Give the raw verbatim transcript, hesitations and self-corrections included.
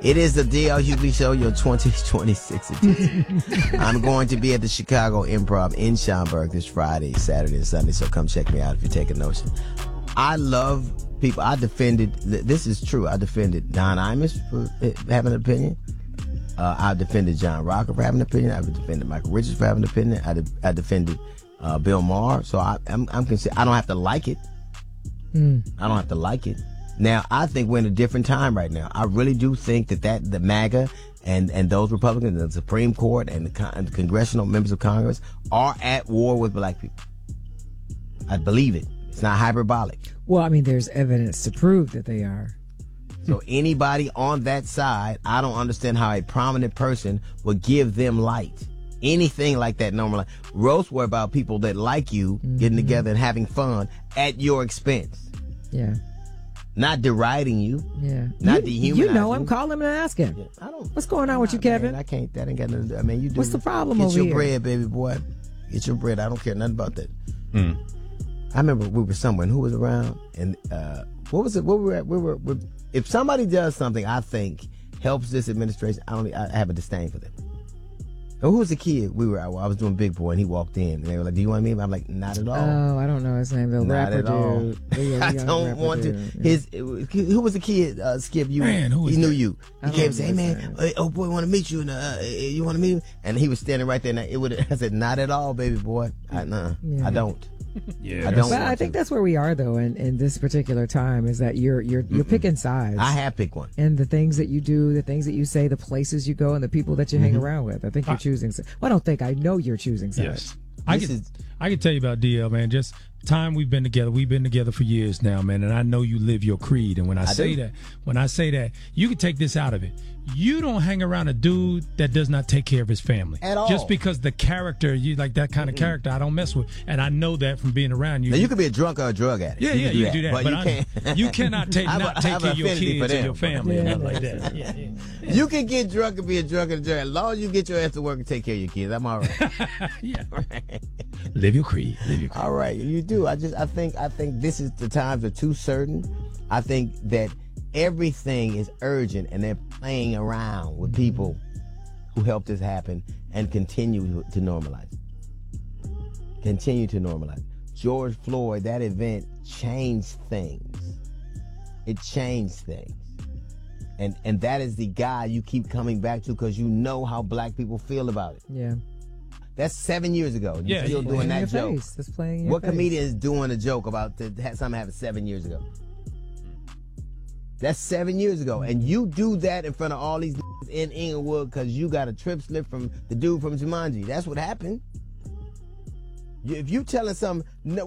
It is the D L Hughley Show, your twenty twenty-six edition. I'm going to be at the Chicago Improv in Schaumburg this Friday, Saturday, and Sunday, so come check me out if you take a notion. I love people. I defended, this is true, I defended Don Imus for having an opinion. Uh, I defended John Rocker for having an opinion. I defended Michael Richards for having an opinion. I, de- I defended uh, Bill Maher. So I, I'm, I'm consider- I don't have to like it. Mm. I don't have to like it. Now, I think we're in a different time right now. I really do think that, that the MAGA and, and those Republicans, the Supreme Court and the, con- and the congressional members of Congress are at war with black people. I believe it. It's not hyperbolic. Well, I mean, there's evidence to prove that they are. So anybody on that side, I don't understand how a prominent person would give them light. Anything like that normally. Roasts were about people that like you mm-hmm. getting together and having fun at your expense. Yeah. Not deriding you. Yeah. Not you, dehumanizing you know him. Call him and ask him. Yeah, I don't. What's going on nah, with you, Kevin? Man, I can't. That ain't got nothing to do. I mean, you do. What's the problem Get over your here? bread, baby boy. Get your bread. I don't care nothing about that. Mm. I remember we were somewhere and who was around and uh, what was it? What we were at? We were, we were. If somebody does something I think helps this administration, I don't. I have a disdain for them. Who was the kid? We were. I was doing Big Boy, and he walked in, and they were like, "Do you want me?" I'm like, "Not at all." Oh, I don't know his name. The Not rapper at all. dude. Yeah, I don't want dude. to. His who was the kid? Uh, Skip, you. Man, who was he knew that? you. He I came and don't said, know "Hey his man, name. uh, oh boy, want to meet you?" And uh, you want to meet him? And he was standing right there. And it would. I said, "Not at all, baby boy. I, nah, Yeah. I don't. Yeah, I don't." But want I think to. that's where we are, though, in, in this particular time, is that you're you're you're picking sides. I have picked one. And the things that you do, the things that you say, the places you go, and the people that you hang around with. I think you're I- choosing. Well, I don't think. I know you're choosing sides. Yes. I This can, is- I can tell you about D L, man. Just time we've been together. We've been together for years now, man. And I know you live your creed. And when I, I say do. that, when I say that, you can take this out of it. You don't hang around a dude that does not take care of his family. At all. Just because the character, you like that kind of Mm-mm. character, I don't mess with. And I know that from being around you. Now you could be a drunk or a drug addict. Yeah, you yeah, can you can do that. But, But you I- can't. you cannot take I have not a- I take have care an of your affinity for kids and them. your family and Yeah. nothing like that. Yeah, yeah. You can get drunk and be a drunk and a drug. As long as you get your ass to work and take care of your kids, I'm all right. Yeah. Live your creed. Live your creed. All right, you do. I just, I think, I think this is the times are too certain. I think that everything is urgent, and they're playing around with people who helped this happen and continue to normalize it. Continue to normalize it. George Floyd, that event changed things. It changed things. And and that is the guy you keep coming back to because you know how black people feel about it. Yeah. That's seven years ago. You're Yeah, still yeah. doing Playing in that your joke. face. That's playing in your What face. comedian is doing a joke about the, something happened seven years ago? That's seven years ago. And you do that in front of all these in Inglewood because you got a trip slip from the dude from Jumanji. That's what happened. You, if you telling some, no,